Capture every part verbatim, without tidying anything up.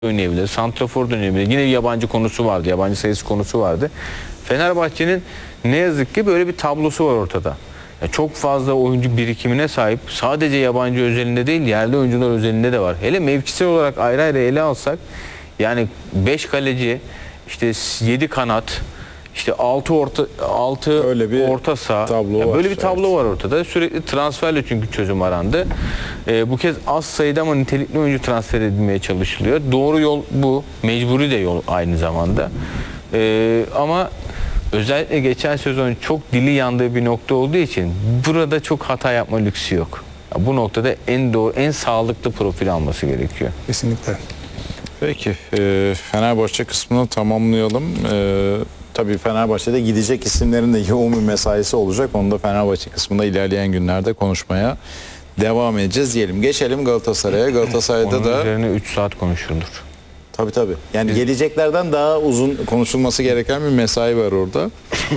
oynayabilir, santrafor da oynayabilir. Yine bir yabancı konusu vardı, yabancı sayısı konusu vardı. Fenerbahçe'nin ne yazık ki böyle bir tablosu var ortada. Yani çok fazla oyuncu birikimine sahip, sadece yabancı özelinde değil, yerli oyuncular özelinde de var. Hele mevkisel olarak ayrı ayrı ele alsak, yani beş kaleci, işte yedi kanat, işte altı orta altı orta saha. Yani böyle bir tablo evet. var ortada. Sürekli transferle çünkü çözüm arandı. Ee, bu kez az sayıda ama nitelikli oyuncu transfer edilmeye çalışılıyor. Doğru yol bu. Mecburi de yol aynı zamanda. Ee, ama özellikle geçen sezon çok dili yandığı bir nokta olduğu için burada çok hata yapma lüksü yok. Bu noktada en doğru, en sağlıklı profil alması gerekiyor. Kesinlikle. Peki, e, Fenerbahçe kısmını tamamlayalım. E, tabii Fenerbahçe'de gidecek isimlerin de yoğun bir mesaisi olacak. Onu da Fenerbahçe kısmında ilerleyen günlerde konuşmaya devam edeceğiz diyelim. Geçelim Galatasaray'a. Galatasaray'da Onun da... üzerine üç saat konuşulur. Tabii tabii. Yani Biz... geleceklerden daha uzun konuşulması gereken bir mesai var orada.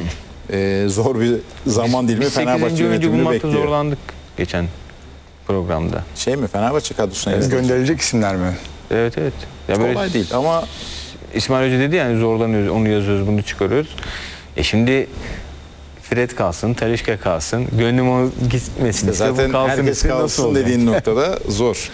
e, zor bir zaman dilimi Fenerbahçe yönetimini bekliyor. Zorlandık geçen programda. Şey mi? Fenerbahçe kadrosuna evet. Gönderilecek isimler mi? Evet evet. Ya böyle kolay değil ama İsmail Hoca dedi yani zorlanıyoruz, onu yazıyoruz, bunu çıkarıyoruz. E şimdi Fred kalsın, Talisca kalsın, gönlüm o gitmesin. İşte zaten kalsın herkes kalsın dediğin noktada zor.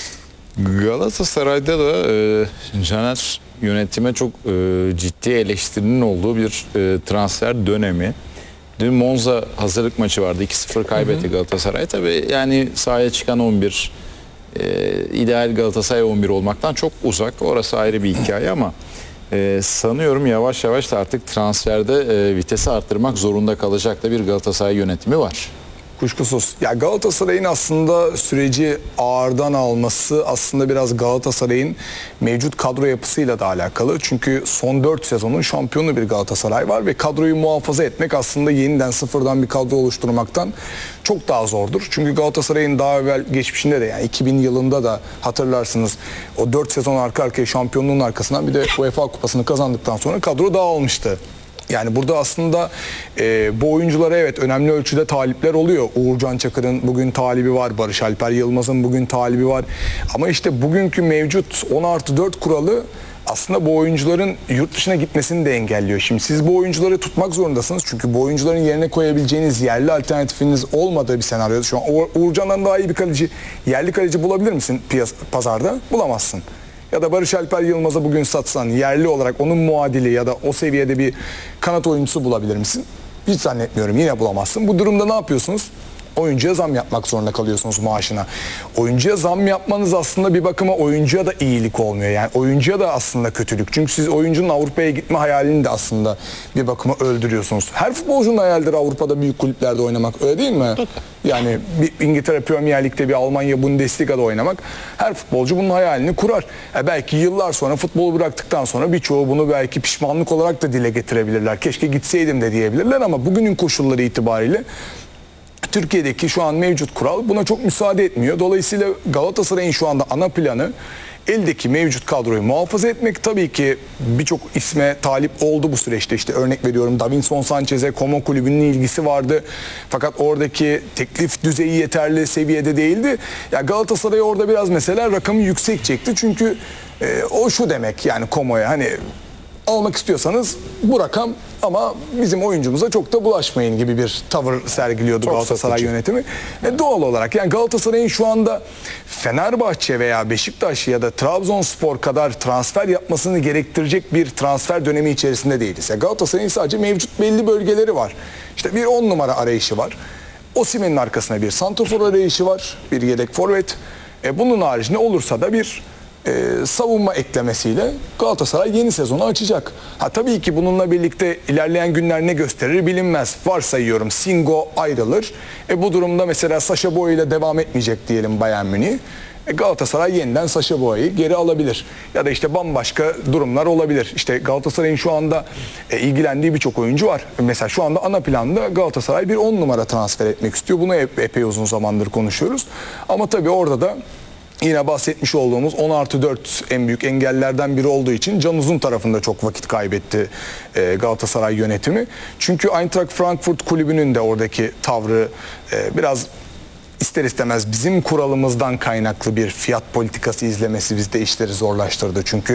Galatasaray'da da e, Caner yönetime çok e, ciddi eleştirinin olduğu bir e, transfer dönemi. Dün Monza hazırlık maçı vardı. iki sıfır kaybetti Galatasaray. Tabii yani sahaya çıkan on bir e, ideal Galatasaray on bir olmaktan çok uzak. Orası ayrı bir hikaye ama e, sanıyorum yavaş yavaş da artık transferde e, vitesi arttırmak zorunda kalacak da bir Galatasaray yönetimi var. Kuşkusuz. Ya Galatasaray'ın aslında süreci ağırdan alması aslında biraz Galatasaray'ın mevcut kadro yapısıyla da alakalı. Çünkü son dört sezonun şampiyonu bir Galatasaray var ve kadroyu muhafaza etmek aslında yeniden sıfırdan bir kadro oluşturmaktan çok daha zordur. Çünkü Galatasaray'ın daha evvel geçmişinde de yani iki bin yılında da hatırlarsınız o dört sezon arka arkaya şampiyonluğun arkasından bir de UEFA Kupası'nı kazandıktan sonra kadro dağılmıştı. Yani burada aslında e, bu oyunculara evet önemli ölçüde talipler oluyor. Uğurcan Çakır'ın bugün talibi var. Barış Alper Yılmaz'ın bugün talibi var. Ama işte bugünkü mevcut on artı dört kuralı aslında bu oyuncuların yurt dışına gitmesini de engelliyor. Şimdi siz bu oyuncuları tutmak zorundasınız. Çünkü bu oyuncuların yerine koyabileceğiniz yerli alternatifiniz olmadığı bir senaryoda. Şu an Uğurcan'dan daha iyi bir kaleci, yerli kaleci bulabilir misin piyas- pazarda? Bulamazsın. Ya da Barış Alper Yılmaz'a bugün satsan yerli olarak onun muadili ya da o seviyede bir kanat oyuncusu bulabilir misin? Hiç zannetmiyorum, yine bulamazsın. Bu durumda ne yapıyorsunuz? Oyuncuya zam yapmak zorunda kalıyorsunuz maaşına. Oyuncuya zam yapmanız aslında bir bakıma oyuncuya da iyilik olmuyor. Yani oyuncuya da aslında kötülük. Çünkü siz oyuncunun Avrupa'ya gitme hayalini de aslında bir bakıma öldürüyorsunuz. Her futbolcunun hayalidir Avrupa'da büyük kulüplerde oynamak, öyle değil mi? Yani bir İngiltere Premier Lig'de, bir Almanya Bundesliga'da oynamak, her futbolcu bunun hayalini kurar. E belki yıllar sonra futbolu bıraktıktan sonra birçoğu bunu belki pişmanlık olarak da dile getirebilirler. Keşke gitseydim de diyebilirler ama bugünün koşulları itibariyle Türkiye'deki şu an mevcut kural buna çok müsaade etmiyor. Dolayısıyla Galatasaray'ın şu anda ana planı eldeki mevcut kadroyu muhafaza etmek. Tabii ki birçok isme talip oldu bu süreçte. İşte örnek veriyorum Davinson Sanchez'e Como kulübünün ilgisi vardı. Fakat oradaki teklif düzeyi yeterli seviyede değildi. Ya Galatasaray orada biraz mesela rakamı yüksek çekti. Çünkü e, o şu demek yani Como'ya hani almak istiyorsanız bu rakam ama bizim oyuncumuza çok da bulaşmayın gibi bir tavır sergiliyordu çok Galatasaray satıcı yönetimi. E doğal olarak yani Galatasaray'ın şu anda Fenerbahçe veya Beşiktaş ya da Trabzonspor kadar transfer yapmasını gerektirecek bir transfer dönemi içerisinde değiliz. Yani Galatasaray'ın sadece mevcut belli bölgeleri var. İşte bir on numara arayışı var. Osimhen'in arkasına bir santrafor arayışı var. Bir yedek forvet. E bunun haricinde olursa da bir Ee, savunma eklemesiyle Galatasaray yeni sezonu açacak. Ha tabii ki bununla birlikte ilerleyen günler ne gösterir bilinmez. Varsayıyorum Singo ayrılır. E bu durumda mesela Sacha Boey ile devam etmeyecek diyelim Bayern Münih. E Galatasaray yeniden Sacha Boey'i geri alabilir. Ya da işte bambaşka durumlar olabilir. İşte Galatasaray'ın şu anda e, ilgilendiği birçok oyuncu var. Mesela şu anda ana planda Galatasaray bir on numara transfer etmek istiyor. Bunu ep- epey uzun zamandır konuşuyoruz. Ama tabii orada da yine bahsetmiş olduğumuz on artı dört en büyük engellerden biri olduğu için Can Uzun tarafında çok vakit kaybetti e, Galatasaray yönetimi. Çünkü Eintracht Frankfurt kulübünün de oradaki tavrı e, biraz ister istemez bizim kuralımızdan kaynaklı bir fiyat politikası izlemesi bizde işleri zorlaştırdı. Çünkü